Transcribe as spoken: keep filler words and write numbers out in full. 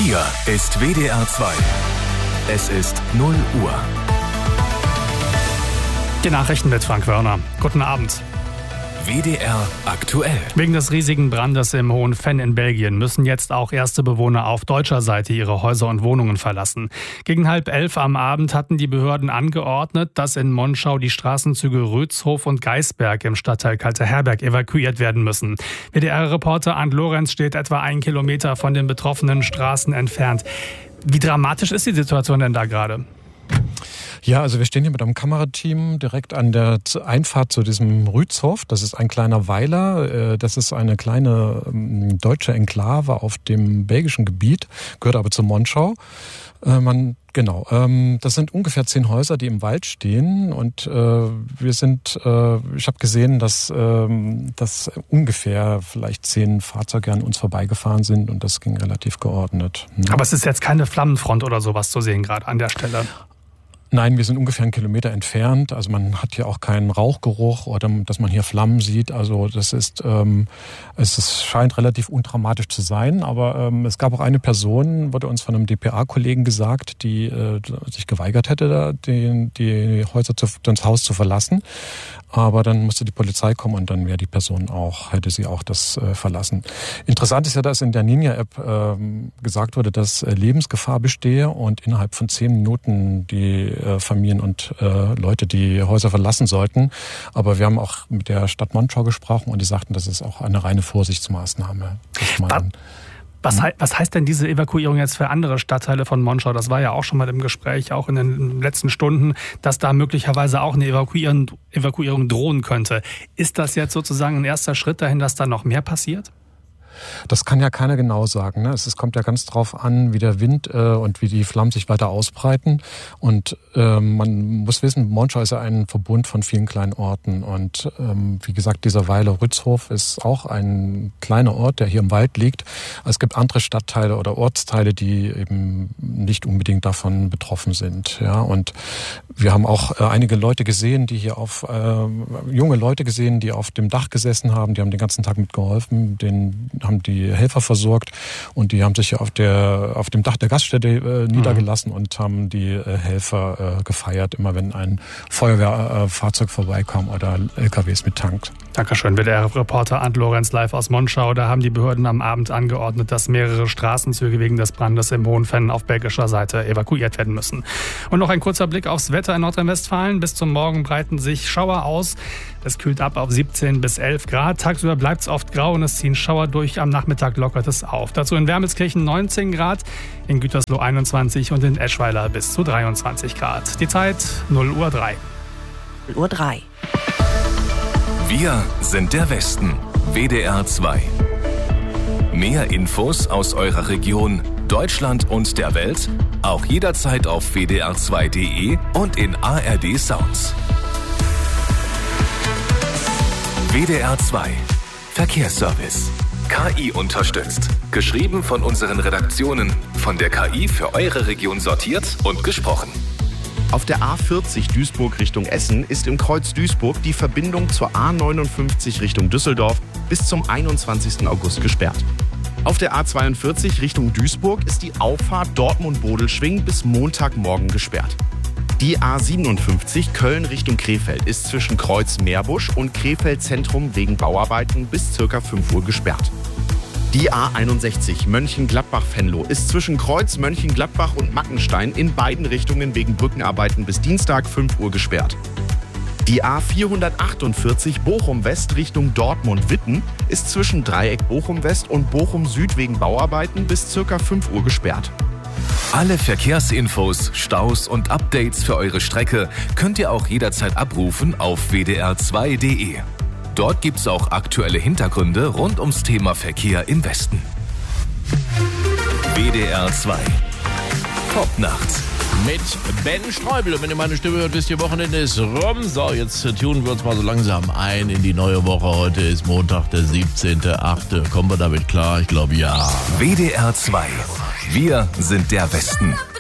Hier ist W D R zwei. Es ist null Uhr. Die Nachrichten mit Frank Wörner. Guten Abend. W D R aktuell. Wegen des riesigen Brandes im Hohen Venn in Belgien müssen jetzt auch erste Bewohner auf deutscher Seite ihre Häuser und Wohnungen verlassen. Gegen halb elf am Abend hatten die Behörden angeordnet, dass in Monschau die Straßenzüge Rötshof und Geisberg im Stadtteil Kalter Herberg evakuiert werden müssen. W D R-Reporter Arndt Lorenz steht etwa einen Kilometer von den betroffenen Straßen entfernt. Wie dramatisch ist die Situation denn da gerade? Ja, also wir stehen hier mit einem Kamerateam direkt an der Einfahrt zu diesem Rützhof. Das ist ein kleiner Weiler. Das ist eine kleine deutsche Enklave auf dem belgischen Gebiet, gehört aber zu Monschau. Man, genau, das sind ungefähr zehn Häuser, die im Wald stehen. Und wir sind, ich habe gesehen, dass, dass ungefähr vielleicht zehn Fahrzeuge an uns vorbeigefahren sind und das ging relativ geordnet. Aber es ist jetzt keine Flammenfront oder sowas zu sehen gerade an der Stelle? Nein, wir sind ungefähr einen Kilometer entfernt. Also man hat hier auch keinen Rauchgeruch oder dass man hier Flammen sieht. Also das ist, ähm, es ist, scheint relativ undramatisch zu sein. Aber ähm, es gab auch eine Person, wurde uns von einem D P A-Kollegen gesagt, die äh, sich geweigert hätte, die, die Häuser zu, das Haus zu verlassen. Aber dann musste die Polizei kommen und dann wäre die Person auch, hätte sie auch das äh, verlassen. Interessant ist ja, dass in der Ninja-App ähm, gesagt wurde, dass äh, Lebensgefahr bestehe und innerhalb von zehn Minuten die äh, Familien und äh, Leute die Häuser verlassen sollten. Aber wir haben auch mit der Stadt Monschau gesprochen und die sagten, das ist auch eine reine Vorsichtsmaßnahme. Was, he- was heißt denn diese Evakuierung jetzt für andere Stadtteile von Monschau? Das war ja auch schon mal im Gespräch, auch in den letzten Stunden, dass da möglicherweise auch eine Evakuierung, Evakuierung drohen könnte. Ist das jetzt sozusagen ein erster Schritt dahin, dass da noch mehr passiert? Das kann ja keiner genau sagen. Ne? Es, es kommt ja ganz drauf an, wie der Wind äh, und wie die Flammen sich weiter ausbreiten. Und äh, man muss wissen, Monschau ist ja ein Verbund von vielen kleinen Orten. Und ähm, wie gesagt, dieser Weiler Rützhof ist auch ein kleiner Ort, der hier im Wald liegt. Es gibt andere Stadtteile oder Ortsteile, die eben nicht unbedingt davon betroffen sind. Ja, und wir haben auch äh, einige Leute gesehen, die hier auf äh, junge Leute gesehen, die auf dem Dach gesessen haben. Die haben den ganzen Tag mitgeholfen, den haben die Helfer versorgt und die haben sich hier auf der auf dem Dach der Gaststätte äh, niedergelassen mhm. und haben die äh, Helfer äh, gefeiert, immer wenn ein Feuerwehrfahrzeug äh, vorbeikam oder L K Ws mit Tank. Dankeschön. W D R-Reporter Arndt Lorenz live aus Monschau. Da haben die Behörden am Abend angeordnet, dass mehrere Straßenzüge wegen des Brandes im Hohen Venn auf belgischer Seite evakuiert werden müssen. Und noch ein kurzer Blick aufs Wetter in Nordrhein-Westfalen. Bis zum Morgen breiten sich Schauer aus. Es kühlt ab auf siebzehn bis elf Grad. Tagsüber bleibt es oft grau und es ziehen Schauer durch. Am Nachmittag lockert es auf. Dazu in Wermelskirchen neunzehn Grad, in Gütersloh einundzwanzig und in Eschweiler bis zu dreiundzwanzig Grad. Die Zeit null Uhr drei. null Uhr drei. Wir sind der Westen. W D R zwei. Mehr Infos aus eurer Region, Deutschland und der Welt auch jederzeit auf w d r zwei punkt d e und in A R D Sounds. W D R zwei. Verkehrsservice. K I unterstützt. Geschrieben von unseren Redaktionen. Von der K I für eure Region sortiert und gesprochen. Auf der A vierzig Duisburg Richtung Essen ist im Kreuz Duisburg die Verbindung zur A neunundfünfzig Richtung Düsseldorf bis zum einundzwanzigsten August gesperrt. Auf der A zweiundvierzig Richtung Duisburg ist die Auffahrt Dortmund-Bodelschwingh bis Montagmorgen gesperrt. Die A siebenundfünfzig Köln Richtung Krefeld ist zwischen Kreuz Meerbusch und Krefeld Zentrum wegen Bauarbeiten bis ca. fünf Uhr gesperrt. Die A einundsechzig Mönchengladbach-Venlo ist zwischen Kreuz Mönchengladbach und Mackenstein in beiden Richtungen wegen Brückenarbeiten bis Dienstag fünf Uhr gesperrt. Die A vierhundertachtundvierzig Bochum West Richtung Dortmund-Witten ist zwischen Dreieck Bochum West und Bochum Süd wegen Bauarbeiten bis ca. fünf Uhr gesperrt. Alle Verkehrsinfos, Staus und Updates für eure Strecke könnt ihr auch jederzeit abrufen auf w d r zwei punkt d e. Dort gibt's auch aktuelle Hintergründe rund ums Thema Verkehr im Westen. W D R zwei. Popnacht. Mit Ben Streubel. Und wenn ihr meine Stimme hört, wisst ihr, Wochenende ist rum. So, jetzt tunen wir uns mal so langsam ein in die neue Woche. Heute ist Montag, der siebzehnte achte Kommen wir damit klar? Ich glaube, ja. W D R zwei. Wir sind der Westen.